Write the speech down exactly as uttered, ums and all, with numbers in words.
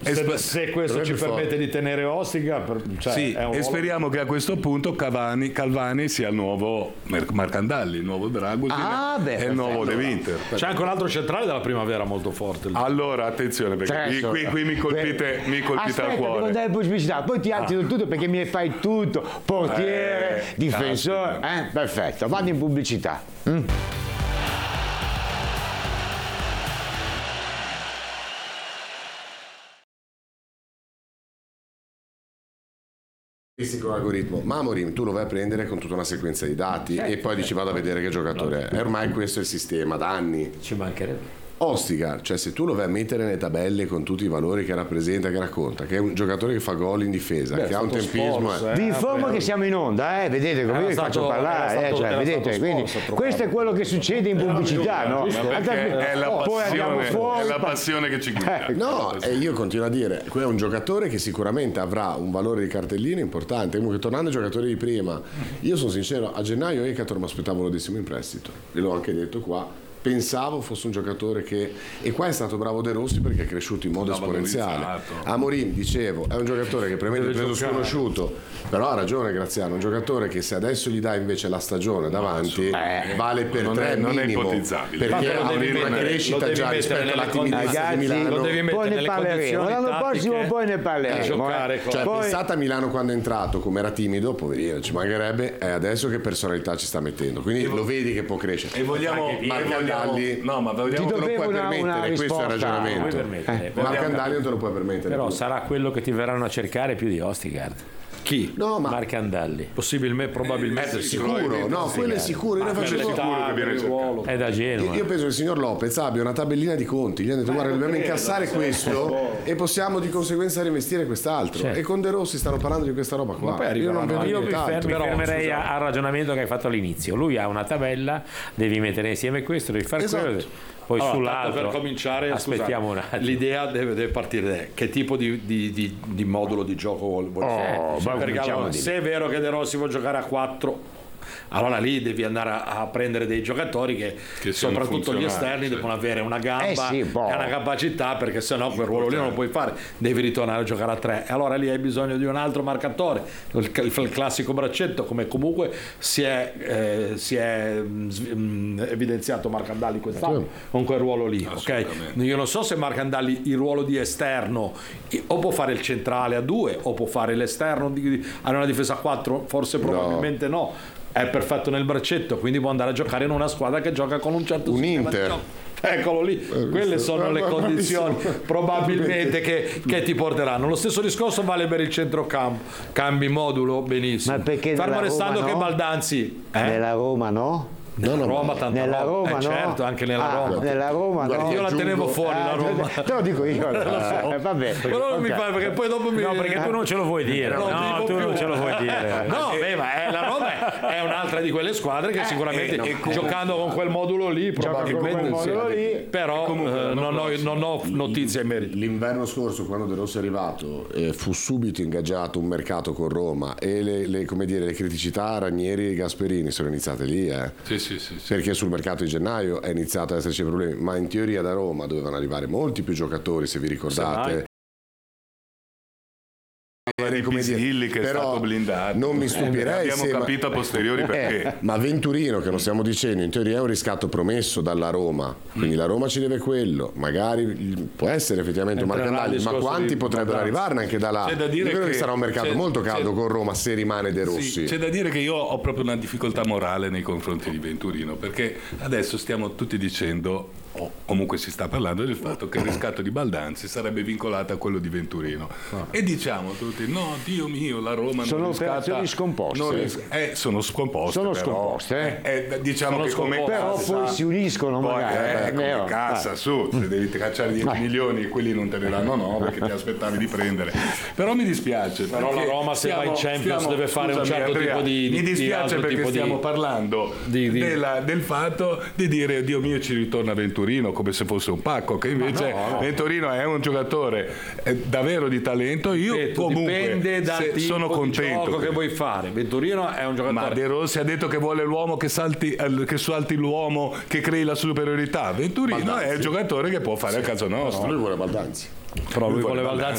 sp- se questo ci permette forte. di tenere Ostica, per, cioè, sì, è un e speriamo che a questo punto Cavani, Calvani sia il nuovo Marcandalli, il nuovo Dragusin ah, beh, e il nuovo De Winter. C'è anche un altro centrale della primavera molto forte. Allora attenzione, perché qui, qui, qui mi colpite, mi colpite al cuore. Aspetta, devo pubblicità, poi ti alzi ah. tutto perché mi fai tutto, portiere, eh, difensore, eh? Perfetto, vado in pubblicità. Mm. Con l'algoritmo, ma Amorim tu lo vai a prendere con tutta una sequenza di dati certo, e poi dici vado a vedere che giocatore è. E ormai questo è il sistema da anni. Ci mancherebbe. Ostigar, cioè se tu lo vai a mettere nelle tabelle con tutti i valori che rappresenta, che racconta, che è un giocatore che fa gol in difesa, Beh, che ha un tempismo. Sports, eh. Vi informo che siamo in onda, eh? Vedete come io vi faccio parlare, eh? Cioè, vedete, quindi questo è quello che succede in pubblicità, no? È la passione, fuori, è la passione che ci guida. Eh, no, e io continuo a dire, quello è un giocatore che sicuramente avrà un valore di cartellino importante. Comunque tornando ai giocatori di prima, io sono sincero, a gennaio Ekator mi aspettavo lo dessimo in prestito, ve l'ho anche detto qua. Pensavo fosse un giocatore che, e qua è stato bravo De Rossi perché è cresciuto in modo esponenziale. Amorim, dicevo, è un giocatore che premette il preso sconosciuto, però ha ragione Graziano, un giocatore che se adesso gli dai invece la stagione davanti eh, vale per non tre è, non minimo, è ipotizzabile perché ha una crescita già rispetto alla timidezza di Milano. Lo devi mettere nelle condizioni l'anno prossimo poi ne parleremo. Giocare, cioè poi... pensate a Milano quando è entrato come era timido, poverino, ci mancherebbe, è adesso che personalità ci sta mettendo, quindi lo vedi che può crescere. E vogliamo Marcandalli no, ma vogliamo te lo puoi una, permettere, una questo è il ragionamento. ragionamento. Eh, Marcandalli non te lo puoi permettere. Però più. sarà quello che ti verranno a cercare più di Ostigard. Chi? No, ma Marcandalli. Possibilmente, probabilmente eh, sicuro, no, quello è sicuro. Io faccio sicuro che viene ruolo. È da Genova. Io, io penso che il signor Lopez abbia una tabellina di conti. Gli hanno detto: guarda, dobbiamo incassare questo e possiamo di conseguenza reinvestire quest'altro. Certo. E con De Rossi stanno parlando di questa roba qua. Ma io non vedo io mi, fer- mi fermerei a- al ragionamento che hai fatto all'inizio. Lui ha una tabella, devi mettere insieme questo, devi fare esatto. quello. Poi allora, sull'altro per cominciare aspettiamo scusate, un attimo. L'idea deve, deve partire da che tipo di, di, di, di modulo di gioco vuole vuol oh, fare. Perché allora, se è vero che De Rossi vuole giocare a quattro, allora lì devi andare a, a prendere dei giocatori che, che soprattutto gli esterni sì. devono avere una gamba eh sì, e una capacità, perché sennò quel ruolo lì non lo puoi fare, devi ritornare a giocare a tre e allora lì hai bisogno di un altro marcatore, il, il, il classico braccetto, come comunque si è, eh, si è mh, evidenziato Marcandalli quest'anno con quel ruolo lì, ok? Io non so se Marcandalli il ruolo di esterno o può fare il centrale a due o può fare l'esterno di, a una difesa a quattro, forse probabilmente no. no. È perfetto nel braccetto, quindi può andare a giocare in una squadra che gioca con un certo un sistema Inter. di gioco. Eccolo lì, quelle sono le condizioni probabilmente che, che ti porteranno. Lo stesso discorso vale per il centrocampo, cambi modulo benissimo. Ma perché fermo restando Roma, che no? Baldanzi eh? Nella Roma no? No, no, Roma tanta nella Roma, eh, no? certo, anche nella ah, Roma. Nella Roma no. Io la tenevo fuori ah, la Roma. Te lo dico io. Eh, vabbè. Però non okay. mi fa perché poi dopo mi No, perché tu non ce lo vuoi dire. No, no tu più. non ce lo vuoi dire. No, beh, ma è, la Roma è un'altra di quelle squadre che sicuramente eh, no, giocando con quel modulo lì probabilmente quel modulo sì. lì, però eh, non, ho, non ho notizie in merito. L'inverno scorso, quando De Rossi è arrivato, eh, fu subito ingaggiato un mercato con Roma e le, le, come dire, le criticità Ranieri e Gasperini sono iniziate lì, eh. Sì, sì, sì, sì. Perché sul mercato di gennaio è iniziato ad esserci problemi, ma in teoria da Roma dovevano arrivare molti più giocatori, se vi ricordate. Come dire, che è però stato blindato. Non mi stupirei abbiamo se capito a posteriori perché. Eh, ma Venturino, che non stiamo dicendo, in teoria è un riscatto promesso dalla Roma, quindi mm. la Roma ci deve quello, magari può essere effettivamente un Marcandalli, ma quanti potrebbero arrivarne anche da là? C'è da dire Io credo che che sarà un mercato molto caldo con Roma se rimane De Rossi. Sì, c'è da dire che io ho proprio una difficoltà morale nei confronti di Venturino, perché adesso stiamo tutti dicendo, o comunque si sta parlando del fatto che il riscatto di Baldanzi sarebbe vincolato a quello di Venturino oh. e diciamo tutti no, Dio mio, la Roma sono non riscatta, operazioni scomposte non ris- eh, sono scomposte sono però, scomposte eh. Eh, diciamo sono che come però cassa, poi si uniscono poi, magari eh, come cassa su, se devi cacciare dieci milioni quelli non te ne danno no perché ti aspettavi di prendere, però mi dispiace però la Roma se va in Champions deve fare un certo Andrea, tipo di, mi dispiace di perché tipo stiamo di, parlando di, di, della, del fatto di dire Dio mio ci ritorna Venturino come se fosse un pacco, che invece no, no. Venturino è un giocatore eh, davvero di talento. Io Detto, comunque dipende dal tipo sono contento di gioco che vuoi fare. Venturino è un giocatore. Ma De Rossi ha detto che vuole l'uomo che salti, eh, che salti l'uomo che crei la superiorità. Venturino Baldanzi. È il giocatore che può fare sì. a caso nostro. No, lui vuole Baldanzi. Però lui, lui vuole Baldanzi